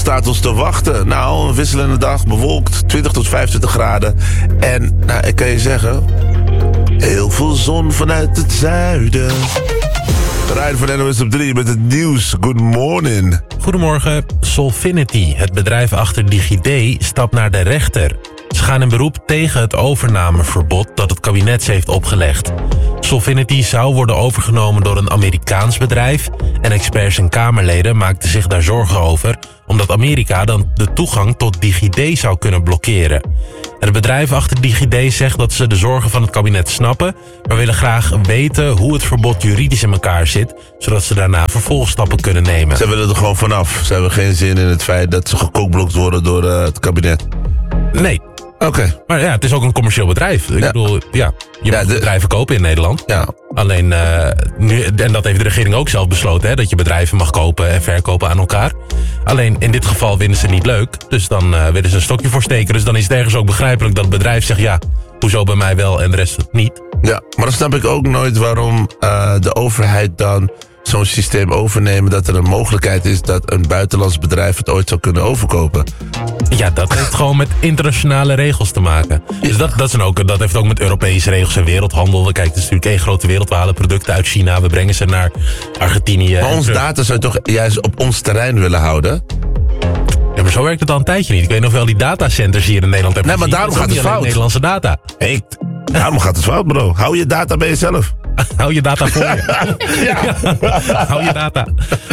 staat ons te wachten? Nou, een wisselende dag, bewolkt, 20 tot 25 graden. En, ik kan je zeggen, heel veel zon vanuit het zuiden. Rijn van NOS op 3 met het nieuws. Good morning. Goedemorgen. Solfinity, het bedrijf achter DigiD, stapt naar de rechter. Ze gaan in beroep tegen het overnameverbod dat het kabinet ze heeft opgelegd. Solfinity zou worden overgenomen door een Amerikaans bedrijf en experts en Kamerleden maakten zich daar zorgen over, omdat Amerika dan de toegang tot DigiD zou kunnen blokkeren. En het bedrijf achter DigiD zegt dat ze de zorgen van het kabinet snappen, maar willen graag weten hoe het verbod juridisch in elkaar zit, zodat ze daarna vervolgstappen kunnen nemen. Ze willen er gewoon vanaf. Ze hebben geen zin in het feit dat ze gekookblokt worden door het kabinet. Nee. Oké. Maar ja, het is ook een commercieel bedrijf. Ik bedoel, je mag bedrijven kopen in Nederland. Ja. Alleen, en dat heeft de regering ook zelf besloten, hè, dat je bedrijven mag kopen en verkopen aan elkaar. Alleen, in dit geval vinden ze niet leuk, dus dan willen ze een stokje voor steken. Dus dan is het ergens ook begrijpelijk dat het bedrijf zegt, ja, hoezo bij mij wel en de rest niet. Ja, maar dan snap ik ook nooit waarom de overheid dan zo'n systeem overnemen, dat er een mogelijkheid is dat een buitenlands bedrijf het ooit zou kunnen overkopen. Ja, dat heeft gewoon met internationale regels te maken. Dus dat heeft ook met Europese regels en wereldhandel. Kijk, het is natuurlijk één grote wereld. We halen producten uit China, we brengen ze naar Argentinië. Maar ons data zou je toch juist op ons terrein willen houden? Ja, maar zo werkt het al een tijdje niet. Ik weet nog wel die datacenters hier in Nederland hebben. Nee, maar daarom gaat het fout. Nederlandse data. Hey, daarom gaat het fout, bro. Hou je data bij jezelf. Hou je data voor je. Ja. Hou je data.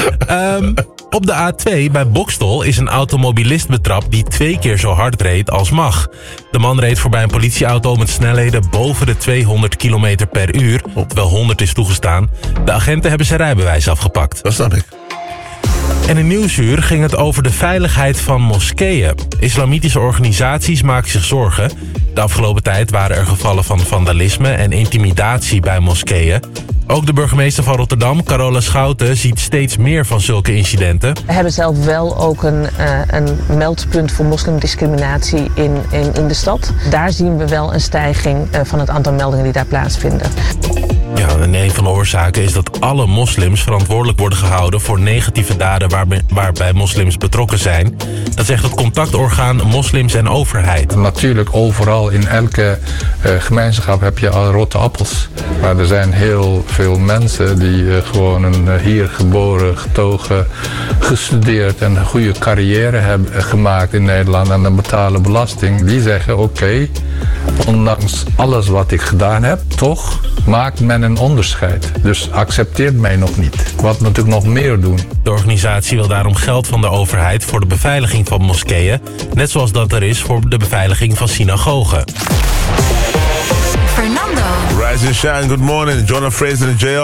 Op de A2 bij Boxtel is een automobilist betrapt die 2 keer zo hard reed als mag. De man reed voorbij een politieauto met snelheden boven de 200 km per uur, terwijl 100 is toegestaan. De agenten hebben zijn rijbewijs afgepakt. Dat snap ik. En in Nieuwsuur ging het over de veiligheid van moskeeën. Islamitische organisaties maken zich zorgen. De afgelopen tijd waren er gevallen van vandalisme en intimidatie bij moskeeën. Ook de burgemeester van Rotterdam, Carola Schouten, ziet steeds meer van zulke incidenten. We hebben zelf wel ook een meldpunt voor moslimdiscriminatie in de stad. Daar zien we wel een stijging van het aantal meldingen die daar plaatsvinden. Ja, en een van de oorzaken is dat alle moslims verantwoordelijk worden gehouden voor negatieve daden waarbij moslims betrokken zijn. Dat zegt het contactorgaan Moslims en Overheid. Natuurlijk, overal in elke gemeenschap heb je al rotte appels. Maar er zijn heel veel mensen die gewoon een hier geboren, getogen, gestudeerd en een goede carrière hebben gemaakt in Nederland en dan betalen belasting. Die zeggen oké, ondanks alles wat ik gedaan heb, toch maakt men een onderscheid. Dus accepteert mij nog niet. Wat natuurlijk nog meer doen. De organisatie wil daarom geld van de overheid voor de beveiliging van moskeeën, net zoals dat er is voor de beveiliging van synagogen. Fernando. Rise and shine, good morning. Jonah Fraser en JR.